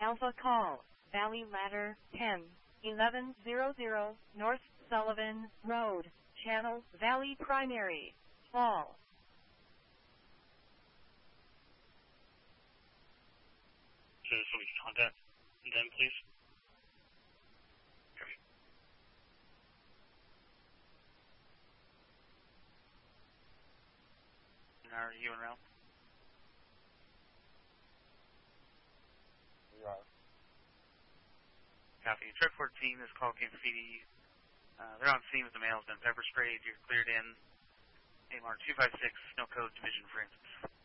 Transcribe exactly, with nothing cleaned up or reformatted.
Alpha Call, Valley Ladder, ten, eleven hundred, North Sullivan Road, Channel, Valley Primary, Fall. So, so we can contact them, please. Okay. And are you en route? We are. Copy. Truck fourteen, this call came from P D. Uh, they're on scene with the mail's been pepper sprayed. You're cleared in. A M R two five six, no code, Division for instance.